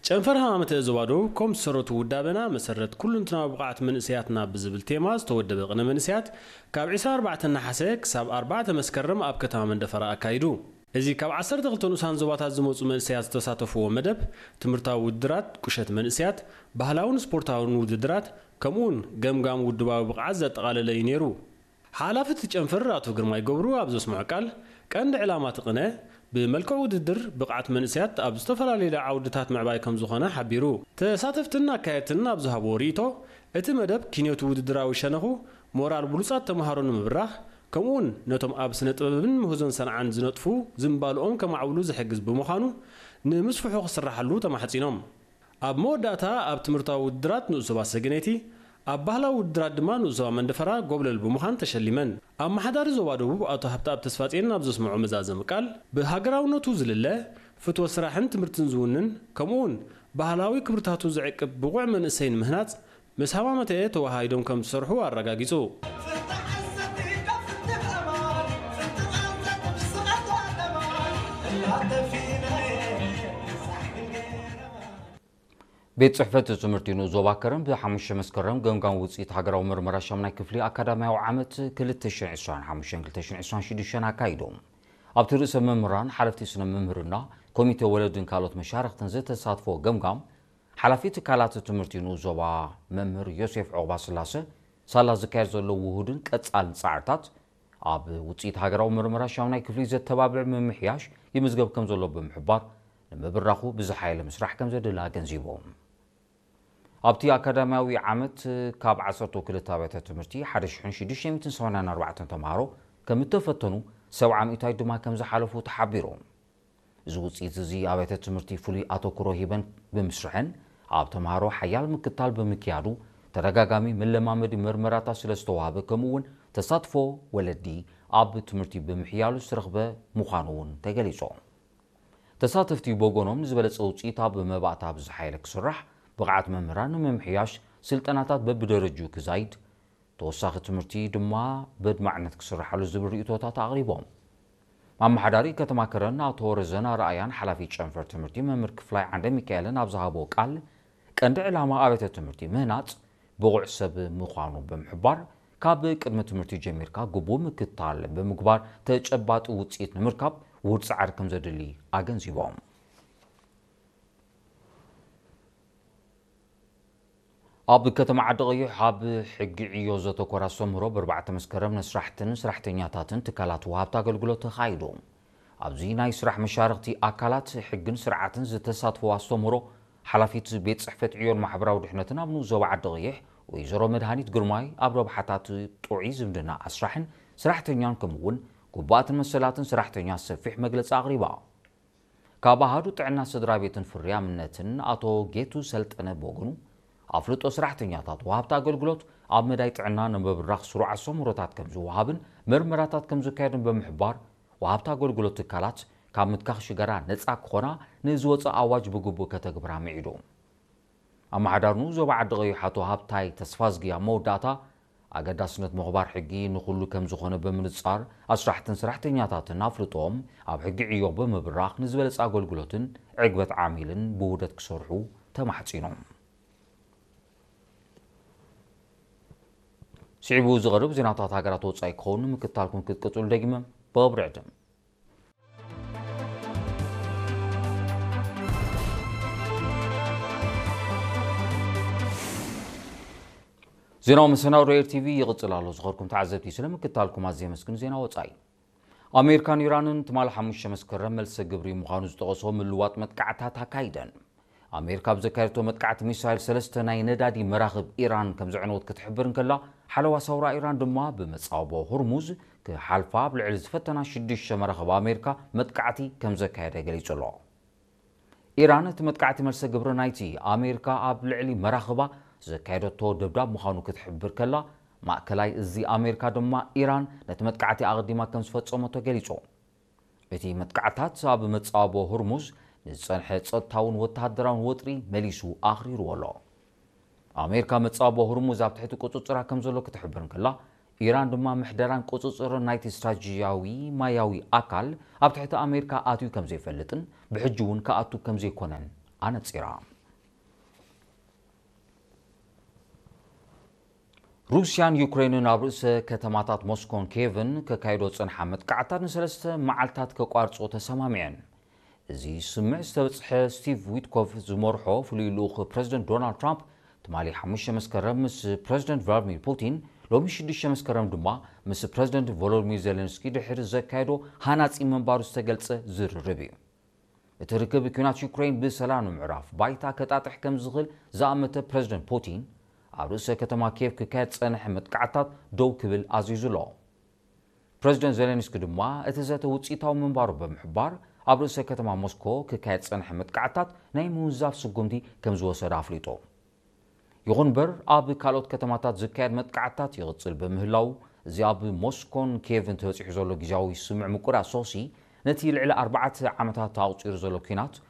ጨንፈርሃ መተዘዋዶ ኮም ሰረቱ ውዳበና መሰረት ኩሉንትና ብቃዓት መንእስያትና ብዝብል ቴማ ዝተወደበ ቅነ መንእስያት ካብ 24 ነሐሴ ክሳብ 4 መስከረም ኣብ ከተማ መንደፈራ አካይዱ እዚ ካብ 12 ንኡሳን ዞባታት ዝመጹ መንእስያት ዝተሳተፉዎ መደብ ትምርታዊ ውድድራት ቁሸት መንእስያት ባህላውን ስፖርታውን ውድድራት ከምኡን ገምጋም ውድባዊ ብቃዓት ዘጠቃለለ ይነሩ ሓላፍት ጨንፈር አቶ ግርማይ ገብሩ ኣብ ዘስምዑ ቃል ቀንዲ ዕላማት ቅነ بملكع ውድድር ብቃዓት መንእስያት ኣብ ዝተፈላለዩ ዓውድታት ምዕባይ ከም ዝኾነ ሓቢሩ ተሳተፍትና ካየትና ኣብ ዝሃቦ ሪቶ እቲ መደብ ኪነቱ ውድድራዊ ሸነኹ ሞራል ብሉጻት ተማሃሮን ምብራኽ ከምኡን ነቶም ኣብ ስነ ጥበብን ምህዞን ሰንዓን ዝነጥፉ ዝምባልኦም ከማዕብሉ ዝሕግዝ ብምዃኑ ንምስፍሑ ክስራሕሉ ተማሕጺኖም ኣብ መወዳእታ ኣብ ትምህርታዊ ውድድራት ንኡሰባ ሰገነቲ ኣብ ባህላዊ ውድድራት ድማ ንኡሰባ መንደፈራ ጎብለል ብምዃን ተሸሊመን ኣብ ማሕዳሪ ዞባ ደቡብ ኣቶ ሃብታብ ተስፋጽኤን ኣብ ዘስምዑ መዛዘም ቃል ብሃገራውነቱ ዝልለ ፍትወ ስራሕን ትምህርትን ዝውንን ከምኡን ባህላዊ ክብርታቱ ዝዕቅብ ብቑዕ መንእሰይን ምህናጽ ምስ ሃማመተ ተዋሃይዶም ከም ዝሰርሑ ኣረጋጊጹ ቤት ጽሕፈት ትምህርቲኑ ዞባ ከረም ብ5 መስከረም ገምጋም ውጽኢት ሃገራዊ ምርመራ ሻምናይ ክፍሊ አካዳሚያዊ ዓመት 2025-2026 አካይዶም ኣብቲ ርእሰ መምህራን ሓለፍቲ ስነ መምህርና ኮሚቴ ወለድን ካልኦት መሻርክትን ዝተሳትፎ ገምጋም ሓላፊ ትካላት ትምህርቲኑ ዞባ መምህር ዮሴፍ ዖቅባ ስላሴ ሳላ ዝካየድ ዘሎ ውሁድን ቀጻልን ጻዕርታት ኣብ ውጽኢት ሃገራዊ ምርመራ ሻምናይ ክፍሊ ዘተባብዕ መምሕያሽ ይምዝገብ ከም ዘሎ ብምሕባር ንምብራኹ ብዝሓይለ ምስራሕ ከም ዘድላ ገንዚቦም ኣብቲ አካዳሚያዊ ዓመት ካብ 12 አብያተ ትምህርቲ 1684 ተማሃሮ ከም ተፈተኑ 700 ድማ ከም ዝሓለፉ ተሓቢሮም እዚ ውጽኢት እዚ አብያተ ትምህርቲ ፍሉይ ኣተኩሮ ሂበን ብምስርሐን ኣብ ተማሃሮ ሓያል ምክታል ብምክያዱ ተደጋጋሚ መለማመዲ ምርመራታት ስለዝተዋሃበ ከምኡውን ተሳትፎ ወለዲ ኣብ ትምህርቲ ብምሕያሉ ዝረኽበ ምዃኑውን ተገሊጹ ተሳተፍቲ በጎኖም ዝበለጸ ውጽኢት ኣብ መባእታ ብዝሓይለ ክስራሕ ብቕዓት መምህራን መምሕያሽ ስልጠናታት በብደረጁ ክዛይድ ተወሳኺ ትምህርቲ ድማ በድማዕነት ክስራሓሉ ዝብል ርእቶታት ኣቕሪቦም ኣመሓዳሪ ከተማ ከረን ኣቶ ወረዘና ረኣያን ሓላፊ ጨንፈር ትምህርቲ መምህር ክፍላይ ዓንደ ሚካኤልን ኣብ ዝሃቦ ቃል ቀንዲ ዕላማ ኣብያተ ትምህርቲ ምህናጽ ብቑዕ ሰብ ምዃኑ ብምሕባር ካብ ቅድመ ትምህርቲ ጀሚርካ ግቡእ ምክትታል ብምግባር ተጨባጢ ውጽኢት ንምርካብ ውድ ጻዕር ከም ዘድሊ ኣገንዚቦም ኣብ ከተማ ዓዲ ቀይሕ ኣብ ሕጊ ዕዮ ዘተኮራ ሰምህሮ ብ4 መስከረም ንስራሕትን ስራሕተኛታትን ትካላት ወሃብቲ ኣገልግሎት ተኻይዱ ኣብዚ ናይ ስራሕ መሻርክቲ ኣካላት ሕግን ስርዓትን ዝተሳትፎ ኣስተምህሮ ሓላፊት ቤት ጽሕፈት ዕዮን ማሕበራዊ ድሕነትን ኣብ ዞባ ዓዲ ቀይሕ ወይዘሮ መድሃኒት ግርማይ ኣብ ረብሓታት ጥዑይ ዝምድና ኣስራሕን ስራሕተኛን ከምኡውን ጉባኣትን መሰላትን ስራሕተኛ ሰፊሕ መግለጺ ኣቕሪባ ካብ ኣሃዱ ጥዕና ስድራ ቤትን ፍርያምነትን ኣቶ ጌቱ ሰልጠነ ቦግኑ ኣፍልጦ ስራሕተኛታት ወሃብቲ ኣገልግሎት ኣብ መዳይ ጥዕና ንምብራኽ ስሩዕ ኣስተምህሮታት ከም ዝወሃብን ምርመራታት ከም ዝካየድን ብምሕባር ወሃብቲ ኣገልግሎት ትካላት ካብ ምትካኽ ሽገራ ነፃ ክኾና ንዝወፅእ ኣዋጅ ብግቡእ ከተግብራ ሚዒዱ ኣመሓዳርኑ ዞባ ዓዲ ቀይሕ ኣቶ ሃብታይ ተስፋ ዝግያ መወዳእታ ኣገዳስነት ምኽባር ሕጊ ንኹሉ ከም ዝኾነ ብምንጻር ኣስራሕትን ስራሕተኛታትን ኣፍልጦም ኣብ ሕጊ ዕዮ ብምብራኽ ንዝበለጸ ኣገልግሎትን ዕግበት ዓሚልን ብውህደት ክሰርሑ ተማሕጺኖም ስዒቡ ዝቐርብ ዜናታት ሃገራት ወጻኢ ክኸውን ምክትታልኩም ክትቅጽሉ ደጊመ ብቕብሪ ዕድም ዜናው መሰናዶ ኤርቲቪ ይቕጽል ኣሎ ዝኸርኩም ተዓዘብቲ ስለምክትታልኩም ኣዝየ መስግን ዜና ወጻኢ ኣሜሪካን ኢራንን ትማል 5 መስከረም መልሰ ግብሪ ምዃኑ ዝጠቐሶ ምልዋጥ መጥቃዕታት ኣካይደን ኣሜሪካ ብዘካየደቶ መጥቃዕቲ ሚሳይል 3 ናይ ነዳዲ መራኽብ ኢራን ከም ዝዕነወት ክትሕብርን ከላ ሓለዋ ሳውራ ኢራን ድማ ብመጻወቦ ሁርሙዝ ክሓልፋ ብልዕሊ ዝፈተና 6 መራኽብ ኣሜሪካ መጥቃዕቲ ከም ዘካየደ ገሊጹ ኣሎ ኢራን እቲ መጥቃዕቲ መልሰ ግብሪ ናይቲ ኣሜሪካ ኣብ ልዕሊ መራኽባ ዘካየደቶ ደብዳብ ምዃኑ ክትሕብር ከላ ማእከላይ እዚ ኣሜሪካ ድማ ኢራን ነቲ መጥቃዕቲ ኣቕዲማ ከም ዝፈጸመቶ ገሊጹ እቲ መጥቃዕታት ኣብ መጻወቦ ሁርሙዝ ንጸንሐ ጸጥታውን ወተሃደራውን ወጥሪ መሊሱ ኣኽሪሩ ኣሎ ኣሜሪካ መጻወቦ ሁርሙዝ ኣብ ትሕቲ ቁጽጽራ ከም ዘሎ ክትሕብር ከላ ኢራን ድማ ምሕደራን ቁጽጽርን ናይቲ ስትራቴጂያዊ ማያዊ ኣካል ኣብ ትሕቲ ኣሜሪካ ኣትዩ ከም ዘይፈልጥን ብሕጂ እውን ከኣቱ ከም ዘይኮነን ኣነጺራ روسيان يوكرين نابرس كتماتات موسكون كيفن ككايدو صنح متقعتات نسلسته معلتات كقارصو تسمامين زي سمع استبصح ستيف ويتكوف زمرحو فليلوخ بريزيدنت دونالد ترامب تمالي 5 مسكرم مس بريزيدنت فلاديمير بوتين لو مش 6 مسكرم دما مس بريزيدنت فولوديمير زيلنسكي دحر زكايدو هاناصي منبارو استغلص زرربي اتركب كينات يوكرين بسلام معراف بايتا كطاطح كم زغل زامته بريزيدنت بوتين عروس كتما كيف ككات صنح متقعتات دو كبل عزيزلو بريزيدنت زيلنسكي دما اتزاته وصيتاو منبارو بمحبار عروس كتما موسكو ككات صنح متقعتات ناي موزاف سغوندي كم زوسد افليطو يغنبر اب كالوت كتماتات زكاد متقعتات يغصل بمهلاو زياب موسكون كيفن توصيح زولو غيزاوي سمع مقرا سوسي نتي لعل 4 عامات تاوصير زولو كينات